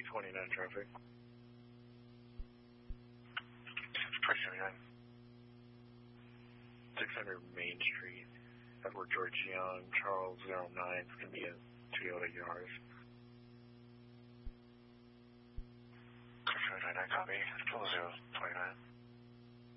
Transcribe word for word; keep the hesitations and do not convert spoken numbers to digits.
twenty-nine traffic. twenty twenty-nine. six hundred Main Street, Edward George Young, Charles zero nine. It's going to be a Toyota Yaris. twenty twenty-nine, copy. Double zero twenty-nine.